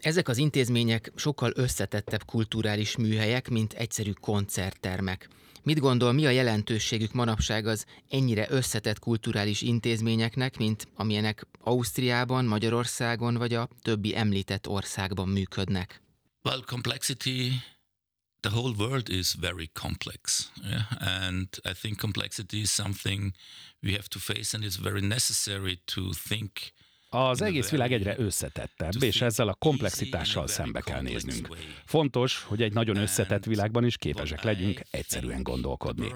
Ezek az intézmények sokkal összetettebb kulturális műhelyek, mint egyszerű koncerttermek. Mit gondol, mi a jelentőségük manapság az ennyire összetett kulturális intézményeknek, mint amilyenek Ausztriában, Magyarországon vagy a többi említett országban működnek? Well, complexity, the whole world is very complex. Yeah? And I think complexity is something we have to face, and it's very necessary to think. Az egész világ egyre összetettebb, és ezzel a komplexitással szembe kell néznünk. Fontos, hogy egy nagyon összetett világban is képesek legyünk egyszerűen gondolkodni.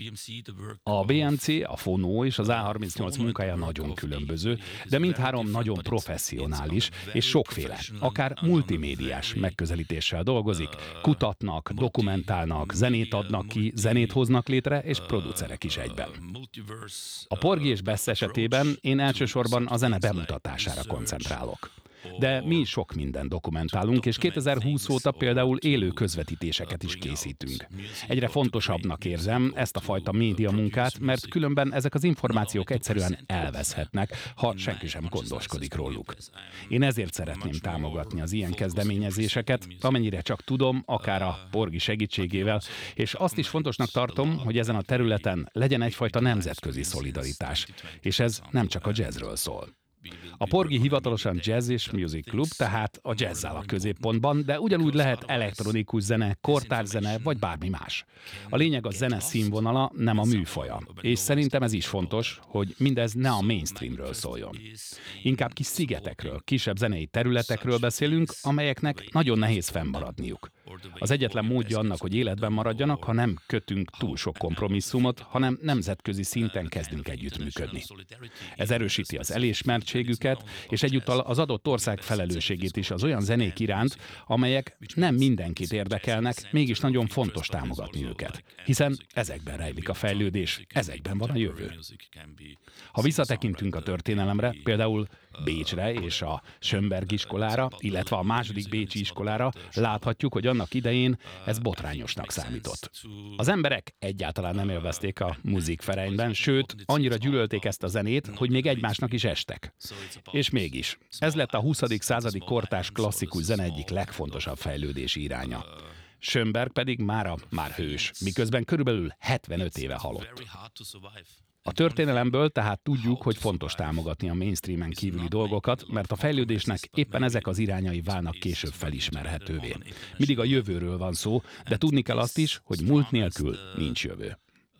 A BMC, a Fono és az A38 munkája nagyon különböző, de mindhárom nagyon professzionális és sokféle, akár multimédiás megközelítéssel dolgozik, kutatnak, dokumentálnak, zenét adnak ki, zenét hoznak létre, és producerek is egyben. A Porgy és Bess esetében én elsősorban a zene bemutatására koncentrálok. De mi is sok mindent dokumentálunk, és 2020 óta például élő közvetítéseket is készítünk. Egyre fontosabbnak érzem ezt a fajta média munkát, mert különben ezek az információk egyszerűen elveszhetnek, ha senki sem gondoskodik róluk. Én ezért szeretném támogatni az ilyen kezdeményezéseket, amennyire csak tudom, akár a Porgy segítségével, és azt is fontosnak tartom, hogy ezen a területen legyen egyfajta nemzetközi szolidaritás, és ez nem csak a jazzről szól. A Porgy hivatalosan Jazz és Music Club, tehát a jazz áll a középpontban, de ugyanúgy lehet elektronikus zene, kortárs zene, vagy bármi más. A lényeg a zene színvonala, nem a műfaja. És szerintem ez is fontos, hogy mindez ne a mainstreamről szóljon. Inkább kis szigetekről, kisebb zenei területekről beszélünk, amelyeknek nagyon nehéz fennmaradniuk. Az egyetlen módja annak, hogy életben maradjanak, ha nem kötünk túl sok kompromisszumot, hanem nemzetközi szinten kezdünk együttműködni. Ez erősíti az elismertségüket, és egyúttal az adott ország felelősségét is az olyan zenék iránt, amelyek nem mindenkit érdekelnek, mégis nagyon fontos támogatni őket. Hiszen ezekben rejlik a fejlődés, ezekben van a jövő. Ha visszatekintünk a történelemre, például Bécsre és a Schönberg iskolára, illetve a második bécsi iskolára, láthatjuk, hogy annak idején ez botrányosnak számított. Az emberek egyáltalán nem élvezték a Musikvereinben, sőt, annyira gyűlölték ezt a zenét, hogy még egymásnak is estek. És mégis, ez lett a 20. századi kortárs klasszikus zene egyik legfontosabb fejlődési iránya. Schönberg pedig már hős, miközben körülbelül 75 éve halott. A történelemből tehát tudjuk, hogy fontos támogatni a mainstreamen kívüli dolgokat, mert a fejlődésnek éppen ezek az irányai válnak később felismerhetővé. Mindig a jövőről van szó, de tudni kell azt is, hogy múlt nélkül nincs jövő.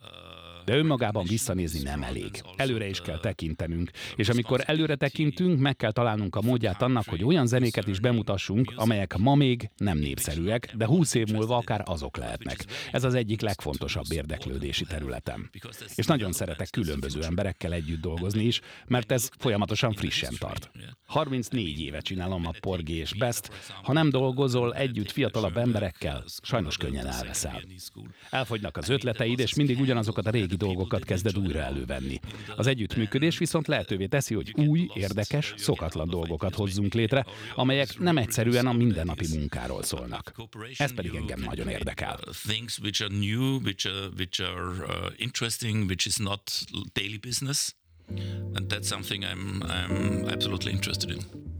De önmagában visszanézni nem elég. Előre is kell tekintenünk, és amikor előre tekintünk, meg kell találnunk a módját annak, hogy olyan zenéket is bemutassunk, amelyek ma még nem népszerűek, de 20 év múlva akár azok lehetnek. Ez az egyik legfontosabb érdeklődési területem. És nagyon szeretek különböző emberekkel együtt dolgozni is, mert ez folyamatosan frissen tart. 34 éve csinálom a Porgy és Best. Ha nem dolgozol együtt fiatalabb emberekkel, sajnos könnyen elveszel. Elfogynak az ötleteid, és mindig ugyanazokat a régi dolgokat kezded újra elővenni. Az együttműködés viszont lehetővé teszi, hogy új, érdekes, szokatlan dolgokat hozzunk létre, amelyek nem egyszerűen a mindennapi munkáról szólnak. Ez pedig engem nagyon érdekel. Things which are new, which are interesting, which is not daily business, and that's something I'm absolutely interested in.